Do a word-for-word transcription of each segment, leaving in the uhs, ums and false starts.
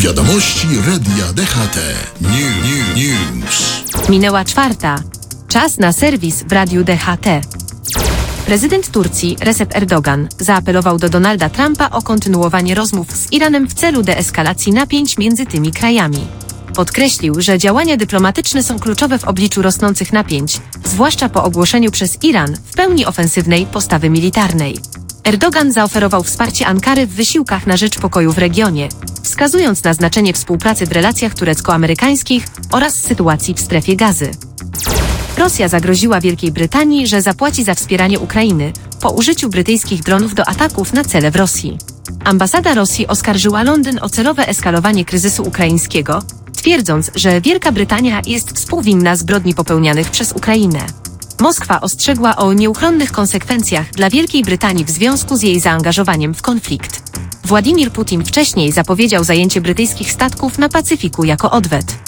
Wiadomości Radia D H T. New, new, news. Minęła czwarta. Czas na serwis w Radiu D H T. Prezydent Turcji Recep Erdogan zaapelował do Donalda Trumpa o kontynuowanie rozmów z Iranem w celu deeskalacji napięć między tymi krajami. Podkreślił, że działania dyplomatyczne są kluczowe w obliczu rosnących napięć, zwłaszcza po ogłoszeniu przez Iran w pełni ofensywnej postawy militarnej. Erdogan zaoferował wsparcie Ankary w wysiłkach na rzecz pokoju w regionie, wskazując na znaczenie współpracy w relacjach turecko-amerykańskich oraz sytuacji w strefie Gazy. Rosja zagroziła Wielkiej Brytanii, że zapłaci za wspieranie Ukrainy po użyciu brytyjskich dronów do ataków na cele w Rosji. Ambasada Rosji oskarżyła Londyn o celowe eskalowanie kryzysu ukraińskiego, twierdząc, że Wielka Brytania jest współwinna zbrodni popełnianych przez Ukrainę. Moskwa ostrzegła o nieuchronnych konsekwencjach dla Wielkiej Brytanii w związku z jej zaangażowaniem w konflikt. Władimir Putin wcześniej zapowiedział zajęcie brytyjskich statków na Pacyfiku jako odwet.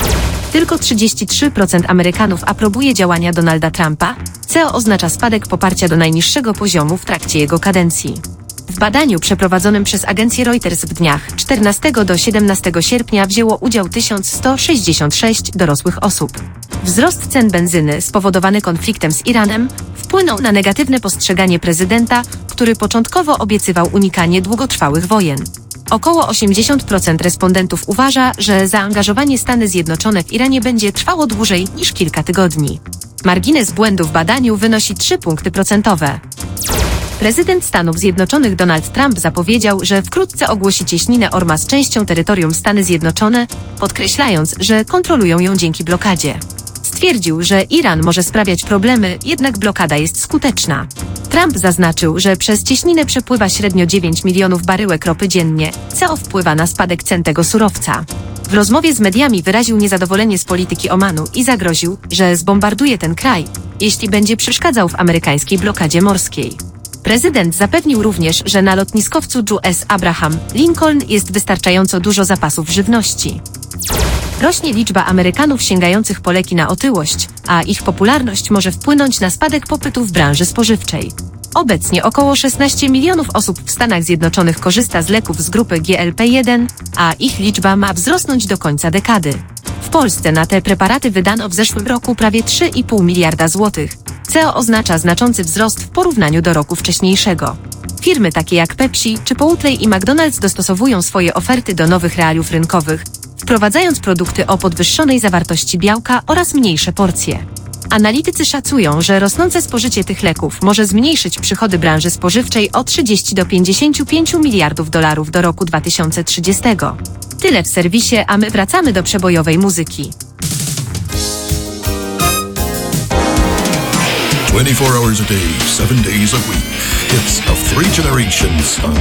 Tylko trzydzieści trzy procent Amerykanów aprobuje działania Donalda Trumpa, co oznacza spadek poparcia do najniższego poziomu w trakcie jego kadencji. W badaniu przeprowadzonym przez agencję Reuters w dniach czternastego do siedemnastego sierpnia wzięło udział tysiąc sto sześćdziesiąt sześć dorosłych osób. Wzrost cen benzyny spowodowany konfliktem z Iranem wpłynął na negatywne postrzeganie prezydenta, który początkowo obiecywał unikanie długotrwałych wojen. Około osiemdziesiąt procent respondentów uważa, że zaangażowanie Stany Zjednoczone w Iranie będzie trwało dłużej niż kilka tygodni. Margines błędu w badaniu wynosi trzy punkty procentowe. Prezydent Stanów Zjednoczonych Donald Trump zapowiedział, że wkrótce ogłosi cieśninę Ormus częścią terytorium Stany Zjednoczone, podkreślając, że kontrolują ją dzięki blokadzie. Stwierdził, że Iran może sprawiać problemy, jednak blokada jest skuteczna. Trump zaznaczył, że przez cieśninę przepływa średnio dziewięć milionów baryłek ropy dziennie, co wpływa na spadek cen tego surowca. W rozmowie z mediami wyraził niezadowolenie z polityki Omanu i zagroził, że zbombarduje ten kraj, jeśli będzie przeszkadzał w amerykańskiej blokadzie morskiej. Prezydent zapewnił również, że na lotniskowcu U S Abraham Lincoln jest wystarczająco dużo zapasów żywności. Rośnie liczba Amerykanów sięgających po leki na otyłość, a ich popularność może wpłynąć na spadek popytu w branży spożywczej. Obecnie około szesnaście milionów osób w Stanach Zjednoczonych korzysta z leków z grupy G L P jeden, a ich liczba ma wzrosnąć do końca dekady. W Polsce na te preparaty wydano w zeszłym roku prawie trzy i pół miliarda złotych, co oznacza znaczący wzrost w porównaniu do roku wcześniejszego. Firmy takie jak Pepsi, Chipotle i McDonald's dostosowują swoje oferty do nowych realiów rynkowych, wprowadzając produkty o podwyższonej zawartości białka oraz mniejsze porcje. Analitycy szacują, że rosnące spożycie tych leków może zmniejszyć przychody branży spożywczej o trzydzieści do pięćdziesięciu pięciu miliardów dolarów do roku dwa tysiące trzydziestego. Tyle w serwisie, a my wracamy do przebojowej muzyki. twenty-four hours a day, seven days a week. Hits of three generations on